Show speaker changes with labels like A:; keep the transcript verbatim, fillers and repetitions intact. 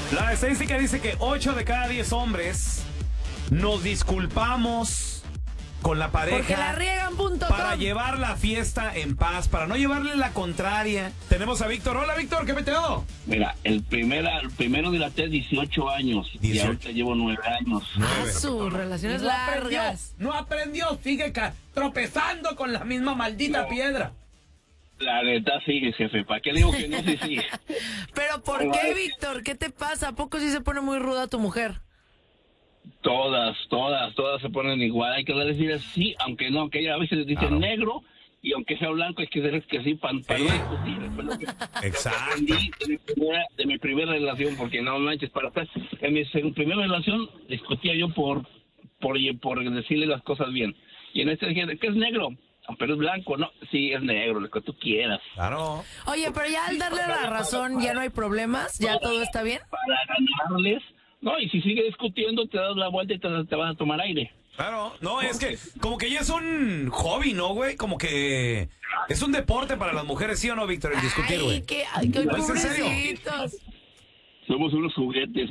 A: La estadística dice que ocho de cada diez hombres nos disculpamos con la pareja.
B: Porque la riegan punto
A: para
B: com.
A: llevar la fiesta en paz, para no llevarle la contraria. Tenemos a Víctor. Hola, Víctor, ¿qué meteo?
C: Mira, el, primera, el primero dilaté dieciocho años y
A: dieciocho.
C: ahorita llevo nueve años.
B: Ah, sus relaciones
A: No aprendió,
B: largas.
A: no aprendió, sigue ca- tropezando con la misma maldita
C: No.
A: piedra.
C: La neta sigue, jefe. ¿Para qué le digo que no se sigue?
B: Pero ¿por
C: Ay,
B: qué,
C: ay.
B: Víctor? ¿Qué te pasa? ¿A poco sí se pone muy ruda tu mujer?
C: Todas, todas, todas se ponen igual. Hay que decir sí, aunque no, aunque ella a veces dice
A: Claro.
C: negro y aunque sea blanco hay que decir que sí para
A: Sí.
C: no discutir. Fue lo que
A: Exacto.
C: aprendí de mi, primera, de mi primera relación, porque no manches, para estar en mi seg- primera relación discutía yo por, por, por decirle las cosas bien. Y en este dije, ¿qué es negro? "Ah, pero es blanco, no, sí, es negro, lo que tú quieras.
A: Claro.
B: Oye, pero ya al darle la razón ya no hay problemas, ya todo está bien.
C: Para ganarles, no, y si sigue discutiendo te das la vuelta y te, te vas a tomar aire.
A: Claro, no, es que como que ya es un hobby, ¿no, güey? Como que es un deporte para las mujeres, ¿sí o no, Víctor? El discutir,
B: Ay,
A: güey.
B: qué, ay, qué
A: ¿No es en serio?
B: pobrecitos.
C: Somos unos juguetes.